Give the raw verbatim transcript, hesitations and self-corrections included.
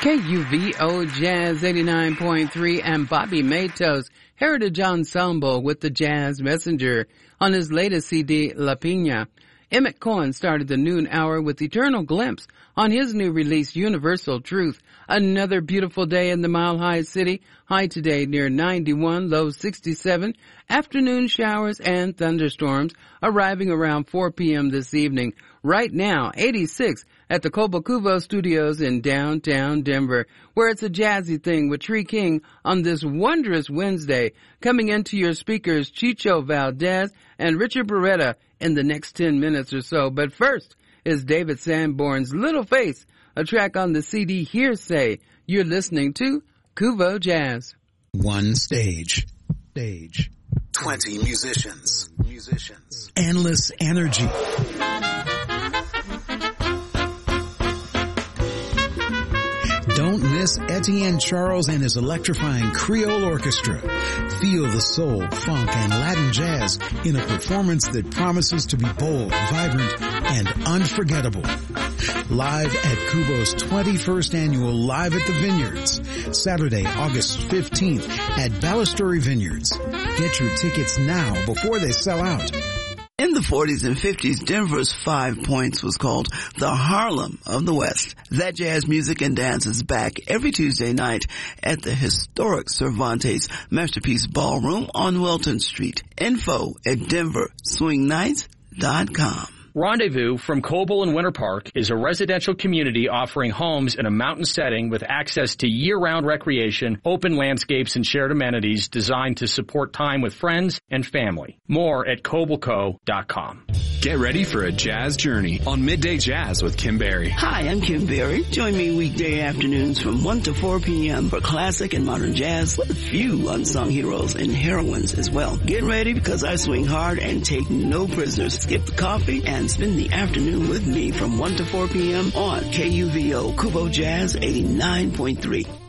K U V O Jazz eighty-nine point three and Bobby Matos Heritage Ensemble with the Jazz Messenger on his latest C D, La Pina. Emmett Cohen started the noon hour with Eternal Glimpse on his new release, Universal Truth. Another beautiful day in the Mile High City. High today near ninety-one, low sixty-seven. Afternoon showers and thunderstorms arriving around four p.m. this evening. Right now, eighty-six at the Cobo Cuvo Studios in downtown Denver, where it's a jazzy thing with Tree King on this wondrous Wednesday. Coming into your speakers, Chicho Valdez and Richard Beretta in the next ten minutes or so. But first is David Sanborn's Little Face, a track on the C D Hearsay. You're listening to Cuvo Jazz. One stage. Stage. twenty musicians. Musicians. Endless energy. Don't miss Etienne Charles and his electrifying Creole Orchestra. Feel the soul, funk, and Latin jazz in a performance that promises to be bold, vibrant, and unforgettable. Live at Cubo's twenty-first annual Live at the Vineyards, Saturday, August fifteenth at Balustrade Vineyards. Get your tickets now before they sell out. In the forties and fifties, Denver's Five Points was called the Harlem of the West. That jazz music and dance is back every Tuesday night at the historic Cervantes Masterpiece Ballroom on Welton Street. Info at denver swing nights dot com. Rendezvous from Coble and Winter Park is a residential community offering homes in a mountain setting with access to year-round recreation, open landscapes, and shared amenities designed to support time with friends and family. More at coble co dot com. Get ready for a jazz journey on Midday Jazz with Kim Berry. Hi, I'm Kim Berry. Join me weekday afternoons from one to four p.m. for classic and modern jazz with a few unsung heroes and heroines as well. Get ready because I swing hard and take no prisoners. Skip the coffee and spend the afternoon with me from one to four p.m. on K U V O Cubo Jazz eighty-nine point three.